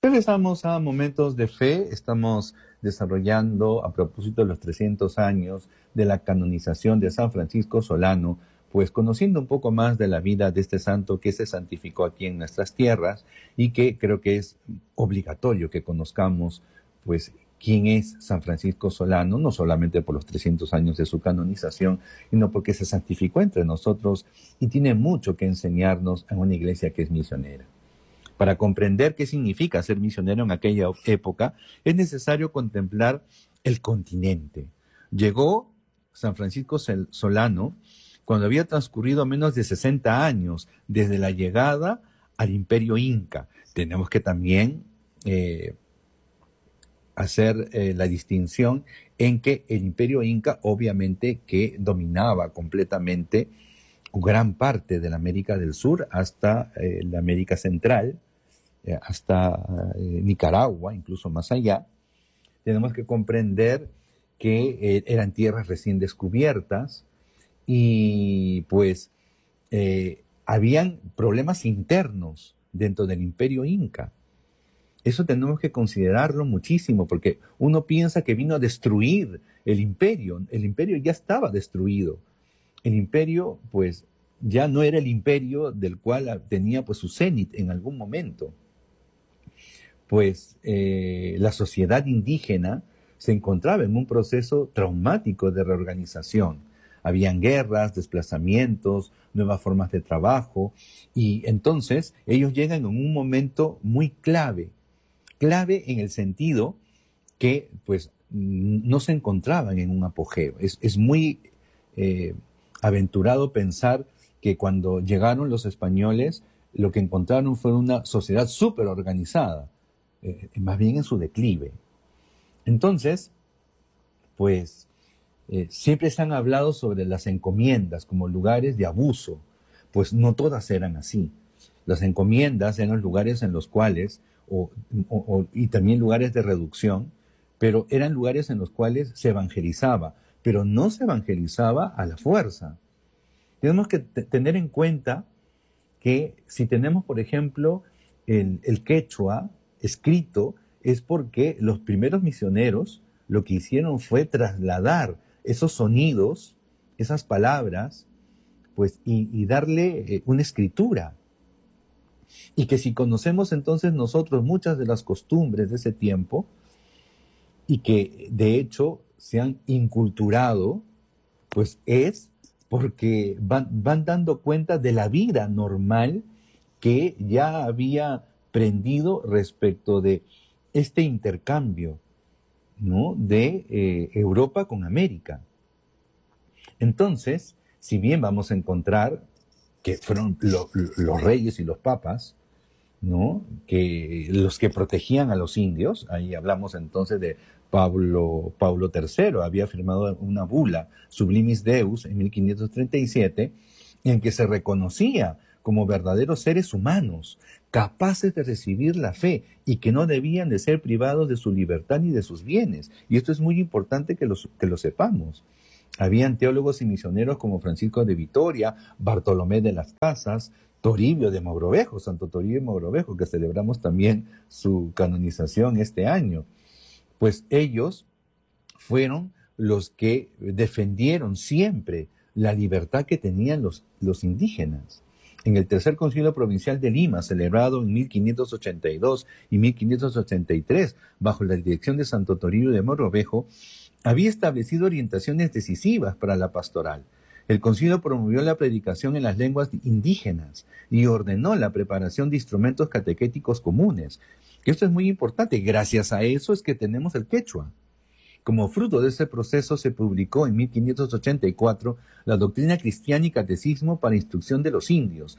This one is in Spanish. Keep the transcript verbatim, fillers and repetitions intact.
Regresamos a Momentos de Fe. Estamos desarrollando, a propósito de los trescientos años de la canonización de San Francisco Solano, pues conociendo un poco más de la vida de este santo que se santificó aquí en nuestras tierras y que creo que es obligatorio que conozcamos, pues, quién es San Francisco Solano, no solamente por los trescientos años de su canonización, sino porque se santificó entre nosotros y tiene mucho que enseñarnos en una iglesia que es misionera. Para comprender qué significa ser misionero en aquella época, es necesario contemplar el continente. Llegó San Francisco Solano cuando había transcurrido menos de sesenta años desde la llegada al Imperio Inca. Tenemos que también eh, hacer eh, la distinción en que el Imperio Inca obviamente que dominaba completamente gran parte de la América del Sur hasta eh, la América Central, eh, hasta eh, Nicaragua, incluso más allá. Tenemos que comprender que eh, eran tierras recién descubiertas y pues eh, habían problemas internos dentro del Imperio Inca. Eso tenemos que considerarlo muchísimo, porque uno piensa que vino a destruir el imperio. El imperio ya estaba destruido. El imperio, pues, ya no era el imperio del cual tenía, pues, su cenit en algún momento. Pues, eh, la sociedad indígena se encontraba en un proceso traumático de reorganización. Habían guerras, desplazamientos, nuevas formas de trabajo, y entonces ellos llegan en un momento muy clave, clave en el sentido que pues no se encontraban en un apogeo. Es, es muy eh, aventurado pensar que cuando llegaron los españoles lo que encontraron fue una sociedad súper organizada, eh, más bien en su declive. Entonces, pues eh, siempre se han hablado sobre las encomiendas como lugares de abuso, pues no todas eran así. Las encomiendas eran lugares en los cuales O, o, o, y también lugares de reducción, pero eran lugares en los cuales se evangelizaba, pero no se evangelizaba a la fuerza. Tenemos que t- tener en cuenta que si tenemos, por ejemplo, el, el quechua escrito, es porque los primeros misioneros lo que hicieron fue trasladar esos sonidos, esas palabras, pues, y, y darle eh, una escritura. Y que si conocemos entonces nosotros muchas de las costumbres de ese tiempo y que de hecho se han inculturado, pues es porque van, van dando cuenta de la vida normal que ya había prendido respecto de este intercambio, ¿no?, de eh, Europa con América. Entonces, si bien vamos a encontrar que fueron lo, los reyes y los papas, ¿no?, que los que protegían a los indios, ahí hablamos entonces de Pablo, Pablo tercero, había firmado una bula, Sublimis Deus, en mil quinientos treinta y siete, en que se reconocía como verdaderos seres humanos, capaces de recibir la fe y que no debían de ser privados de su libertad ni de sus bienes. Y esto es muy importante que lo, que lo sepamos. Habían teólogos y misioneros como Francisco de Vitoria, Bartolomé de las Casas, Toribio de Mogrovejo, Santo Toribio de Mogrovejo, que celebramos también su canonización este año. Pues ellos fueron los que defendieron siempre la libertad que tenían los, los indígenas. En el Tercer Concilio Provincial de Lima, celebrado en mil quinientos ochenta y dos y mil quinientos ochenta y tres, bajo la dirección de Santo Toribio de Mogrovejo, había establecido orientaciones decisivas para la pastoral. El concilio promovió la predicación en las lenguas indígenas y ordenó la preparación de instrumentos catequéticos comunes. Esto es muy importante. Gracias a eso es que tenemos el quechua. Como fruto de ese proceso se publicó en mil quinientos ochenta y cuatro la Doctrina Cristiana y Catecismo para Instrucción de los Indios,